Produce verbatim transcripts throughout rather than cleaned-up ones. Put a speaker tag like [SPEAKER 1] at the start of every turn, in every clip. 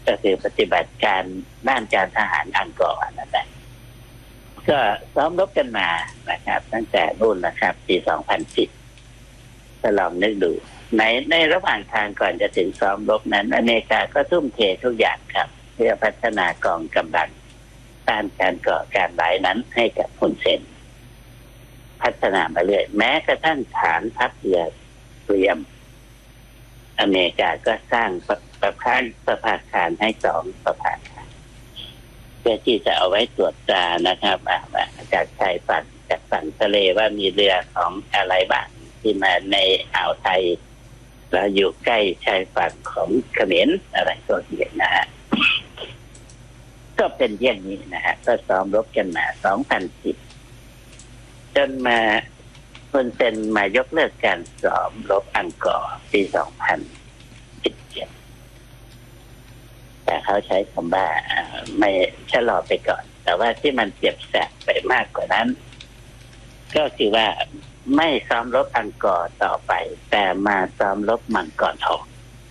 [SPEAKER 1] ก็คือปฏิบัติการด้านการทหารอังกอร์นั่นแหละก็ซ้อมรบกันมานะครับตั้งแต่นู่นนะครับปีสองพันสิบถ้าลองนึกดูในในระหว่างทางก่อนจะถึงซ้อมรบนั้นอเมริกาก็ทุ่มเททุกอย่างครับเพื่อพัฒนากองกำลังต้านการก่อการร้ายนั้นให้กับฮุนเซนพัฒนามาเรื่อยแม้กระทั่งฐานทัพเรือเตรียมอเมริกาก็สร้างประประภาคประภาคารให้สองประภาคารเพื่อที่จะเอาไว้ตรวจตรานะครับจากชายฝั่งจากฝั่งทะเลว่ามีเรือของอะไรบ้างที่มาในอ่าวไทยเราอยู่ใกล้ชายฝั่งของเขมรอะไรตัวเนี้นะฮะก็เป็นเรื่องนี้นะฮะก็ซ้อมรบกันมาสองพันสิบจนมาคนเป็นมายกเลิกการซ้อมรบอังกอร์ปีสองพันสิบเจ็ดแต่เขาใช้คำว่าไม่ชะลอไปก่อนแต่ว่าที่มันเจ็บแสบไปมากกว่านั้นก็คือว่าไม่ซ้อมรบอังกอร์ต่อไปแต่มาซ้อมรบมังกรทอง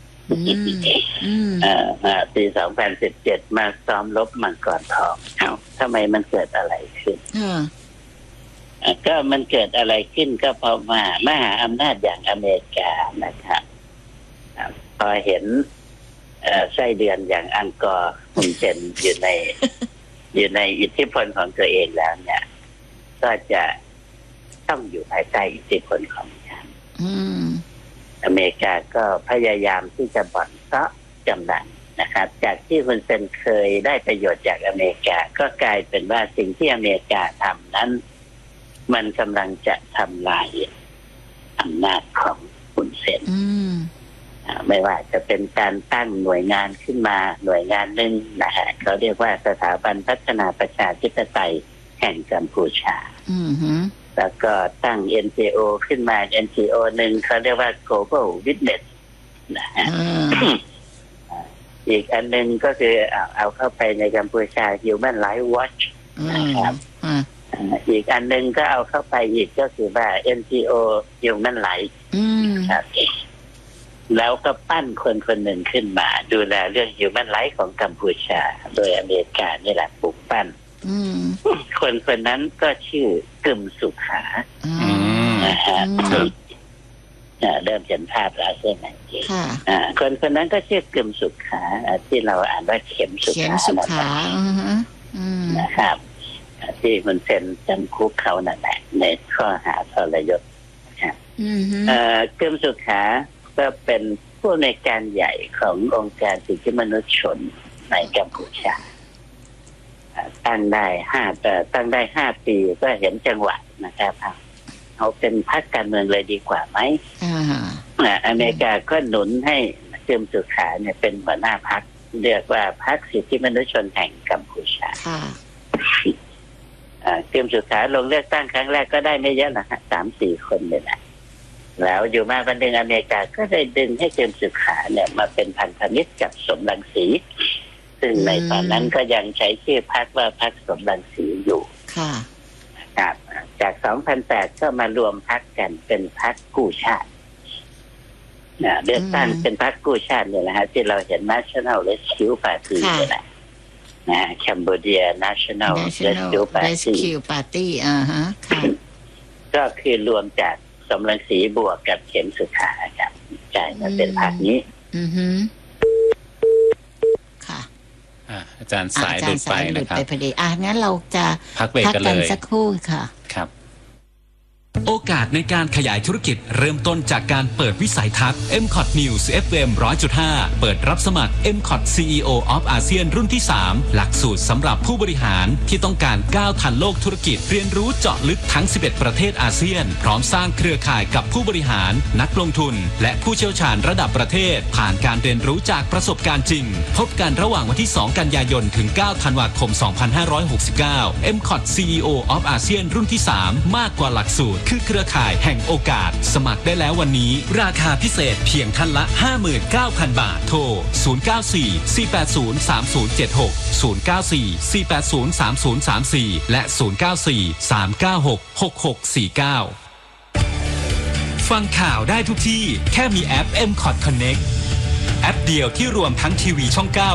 [SPEAKER 1] ปีสองพันสิบเจ็ดมาซ้อมรบมังกรทองเอ้าทำไมมันเกิดอะไรขึ้นก็มันเกิดอะไรขึ้นก็เพราะว่ามหาอำนาจอย่างอเมริกานะครับพอเห็นไส้เดือนอย่างอังกอร์ฮุนเซนอยู่ในอยู่ในอิทธิพลของตัวเองแล้วเนี่ยก็จะต้องอยู่ภายใต้อิทธิพลของฉันอเมริกาก็พยายามที่จะบ่อนเซาะกำลังนะครับจากที่ฮุนเซนเคยได้ประโยชน์จากอเมริกาก็กลายเป็นว่าสิ่งที่อเมริกาทำนั้นมันกำลังจะทำลายอำนาจของฮุนเซนไม่ว่าจะเป็นการตั้งหน่วยงานขึ้นมาหน่วยงานหนึ่งนะฮะเขาเรียกว่าสถาบันพัฒนาประชาธิปไตยแห่งกัมพูชาแล้วก็ตั้ง เอ็น จี โอ ขึ้นมา เอ็น จี โอ หนึ่งเขาเรียกว่า Global Witness นะฮะอีกอันหนึ่งก็คือเอาเข้าไปในกัมพูชา Human Rights Watch นะครับอีกอันหนึ่งก็เอาเข้าไปอีกก็คือว่า เอ็น จี โอ Human Rights ครับแล้วก็ปั้นคนคนหนึ่งขึ้นมาดูแลเรื่อง Human Rights ของกัมพูชาโดยอเมริกานี่แหละปลุกปั้นคนคนนั้นก็ชื่อกึมสุขานะฮะเริ่มเห็นภาพแล้วใช่ไหมคนคนนั้นก็ชื่อกึมสุขาที่เราอ่านว่าเข็มสุขานะครับที่มันเซ็นจำคุกเขานั่นแหละในข้อหาทรยศกึมสุขาก็เป็นผู้ในการใหญ่ขององค์การสิทธิมนุษยชนในกัมพูชาตั้งได้ห้าแต่ตั้งได้ห้าปีก็เห็นจังหวะนะครับเอาเป็นพรรคการเมืองเลยดีกว่าไหมอเมริกาก็หนุนให้กึมสุขาเนี่ยเป็นหัวหน้าพรรคเรียกว่าพรรคสิทธิมนุษยชนแห่งกัมพูชากึมสุขาลงเลือกตั้งครั้งแรกก็ได้ไม่เยอะนะฮะสามสี่คนเลยนะแล้วอยู่มาวันหนึ่งอเมริกาก็ได้ดึงให้กึมสุขาเนี่ยมาเป็นพันธมิตรกับสมรังสีซึ่งในตอนนั้นก็ยังใช้ชื่อพรรคว่าพรรคสมรังสีอยู่ค่ะครับจากสองพันแปดก็มารวมพรรคกันเป็นพรรคกู้ชาตินะเลือกตั้งเป็นพรรคกู้ชาติเนี่ยนะฮะที่เราเห็น National Rescue Party เนี่ยนะนะ Cambodia National Rescue
[SPEAKER 2] Party อ่าฮะ
[SPEAKER 1] ก็คือรวมจากสมรังสีบวกกับเข็มสุขาครับใช่มันเป็นพรรคนี้
[SPEAKER 2] อือฮึค่ะ
[SPEAKER 3] อาจารย์สายหลุดไปนะครับ
[SPEAKER 2] พอดีอ่ะงั้นเราจะ
[SPEAKER 3] พักเบรกกันเลย
[SPEAKER 2] สักครู่ค่ะ
[SPEAKER 3] ครับ
[SPEAKER 4] โอกาสในการขยายธุรกิจเริ่มต้นจากการเปิดวิสัยทัศน์ เอ็ม คอท News เอฟ เอ็ม หนึ่งร้อยจุดห้า เปิดรับสมัคร เอ็ม คอท ซี อี โอ of อาเซียนรุ่นที่สามหลักสูตรสำหรับผู้บริหารที่ต้องการก้าวทันโลกธุรกิจเรียนรู้เจาะลึกทั้งสิบเอ็ดประเทศอาเซียนพร้อมสร้างเครือข่ายกับผู้บริหารนักลงทุนและผู้เชี่ยวชาญระดับประเทศผ่านการเรียนรู้จากประสบการณ์จริงพบกันระหว่างวันที่สองกันยายนถึงเก้าธันวาคมสองพันห้าร้อยหกสิบเก้า เอ็ม คอท ซี อี โอ of อาเซียนรุ่นที่สามมากกว่าหลักสูตรคือเครือข่ายแห่งโอกาสสมัครได้แล้ววันนี้ราคาพิเศษเพียงท่านละ ห้าหมื่นเก้าพัน บาทโทรศูนย์ เก้า สี่ สี่ แปด ศูนย์ สาม ศูนย์ เจ็ด หก ศูนย์ เก้า สี่ สี่ แปด ศูนย์ สาม ศูนย์ สาม สี่และศูนย์ เก้า สี่ สาม เก้า หก หก หก สี่ เก้าฟังข่าวได้ทุกที่แค่มีแอป เอ็ม คอท Connect แอปเดียวที่รวมทั้งทีวีช่องเก้า